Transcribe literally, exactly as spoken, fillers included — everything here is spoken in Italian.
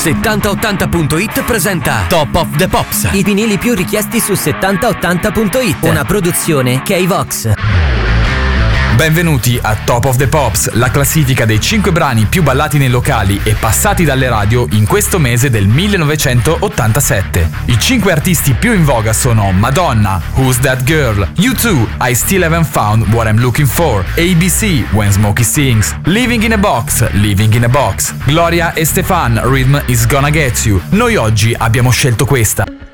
settanta ottanta punto it presenta Top of the Pops. I vinili più richiesti su settanta ottanta punto it. Una produzione K-Vox. Benvenuti a Top of the Pops, la classifica dei cinque brani più ballati nei locali e passati dalle radio in questo mese del millenovecentottantasette. I cinque artisti più in voga sono Madonna, Who's That Girl, U due, I Still Haven't Found What I'm Looking For, A B C, When Smokey Sings, Living in a Box, Living in a Box, Gloria Estefan, Rhythm Is Gonna Get You. Noi oggi abbiamo scelto questa.